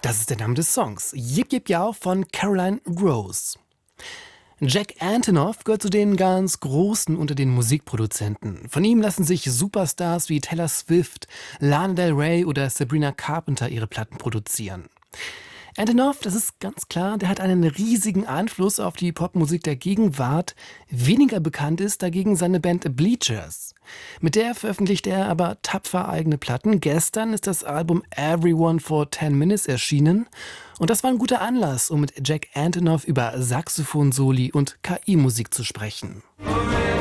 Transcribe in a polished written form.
Das ist der Name des Songs. Yip Yip Yaw von Caroline Rose. Jack Antonoff gehört zu den ganz Großen unter den Musikproduzenten. Von ihm lassen sich Superstars wie Taylor Swift, Lana Del Rey oder Sabrina Carpenter ihre Platten produzieren. Antonoff, das ist ganz klar, der hat einen riesigen Einfluss auf die Popmusik der Gegenwart. Weniger bekannt ist dagegen seine Band Bleachers. Mit der veröffentlicht er aber tapfer eigene Platten. Gestern ist das Album Everyone for 10 Minutes erschienen. Und das war ein guter Anlass, um mit Jack Antonoff über Saxophon-Soli und KI-Musik zu sprechen.